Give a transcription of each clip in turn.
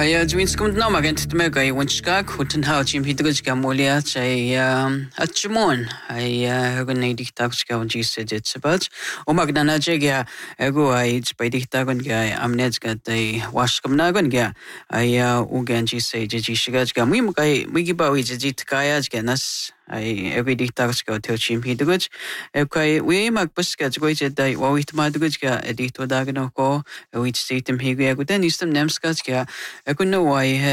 Dwinskum no magent tmega I winchkak hutan how chim hidrujka molia chay atchmon I gunay diktakska on jised etsabaj o magnana jega ego I by diktagon ga amnetsga day washkam nagon ga I ugan jise jishigajga migiba jitkaya nas I every diktakska til chim hidruj okay we magbuska jgoje day wawit madrujga edito dagno ko wit sitem higia guten istem nemskajga Eguno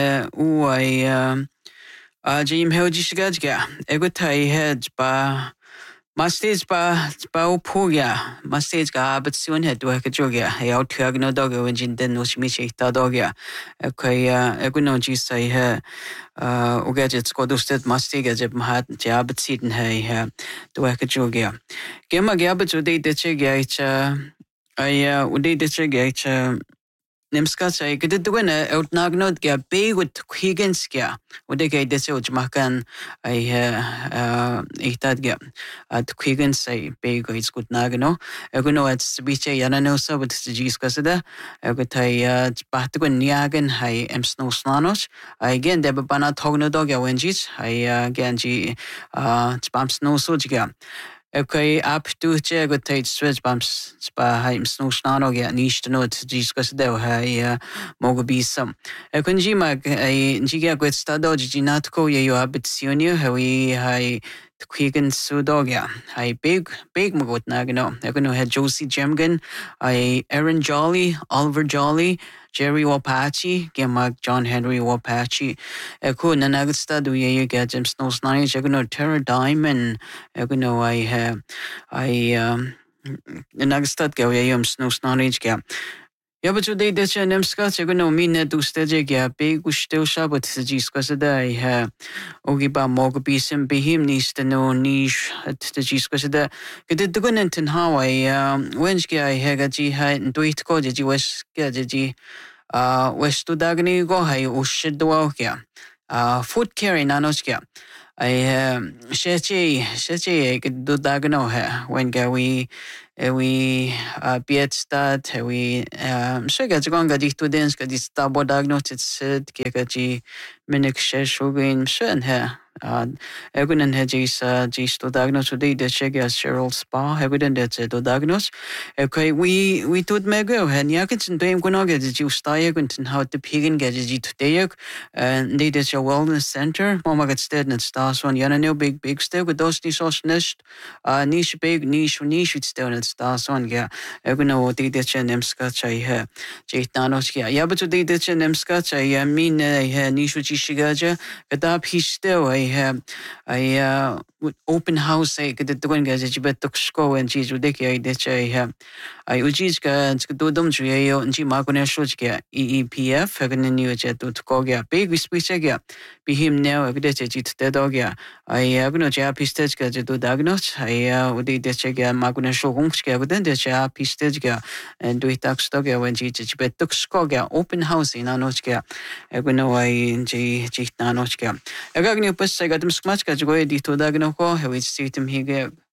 I Jim Helgishgajga, Egutai head ba Mastage ba Upuga, Mastage ga, but soon had to a jogia, a out no dog when Jin den no shmichi dogia. Okay, Eguno Gis I hear Ugadgets Godusted Mastiga Jabhat Jabbat Seaton hay to a jogia. Gemma Gabbage would eat the chigate, I would eat the chigate. Nemskats ay kadadwan out nagnod kaya begut Higgins kaya uday kay dese ujmakan ay itad kaya at Higgins ay bego it's good nagno eguno at biche yanano sa but jis kasada egutay bahtagwan niagan ay emsno snanos ay again deba bana togno dog ya wenjis ay ganji spams no so kaya Okay, up to check with tight switch bumps spa high snow snano get niche to note discuss del high mogobi some. A conjima a giga with stado ginatco ye you habit senior how we high to quicken sudogia. I big mogot nagano. I gonna had Josie Jemgan, I Aaron Jolly, Oliver Jolly. Jerry Wapachi, Gemag John Henry Wapachi, Echo Nanagasta, do ye get Jim Snow Snipes, Egono Terror Diamond, Egono Nanagasta, Gawayum Snow Snipes gap. Yeah, but today the Chanem Scots, Egono Mina do stage gap, big wish still shop with the G Scossada, Ogiba Mogabism, be him needs to know niche at the G Scossada. Get it the Gunenton how Wednesday I had a G height and do it called the G West Gadget. West to Dagni go high Ushidwalkia. Food carry nanoskia. I Shechi could do Dagno when we beat start we sugar gonga to dance this tabo diagnosis said Kikachi Minik Sheshugin Shen here. Egunen hedges to diagnose today the Shega Cheryl Spa, evident that to diagnose. Okay, we told Mego and Yakins and Dame Gunoga that you stayed and how to pigin get it today and they did your wellness center. Mama got stead and stars on Yana big still with those niche nest niche with stone and stars on yeah. Eguno what they did and scotch I have Jaytanos yeah, but today did and scotch I mean I had niche Chishigaja, but up he still I with open house I could do one guys you bet to school and she's ridiculous I have I Ujiska do them to and she Marcona Shochka EEPF having a new jet to Kogia big speech again be him now a good it the dog yeah I have no Japistegka to do diagnose I would eat the check Marcona Shogumska within the Japistegka and do it taxtoga when she bet to Skoga open house in Anochka I would know I G Nanochka. I got new I got them smash go edit to Dagnoko, which see him here.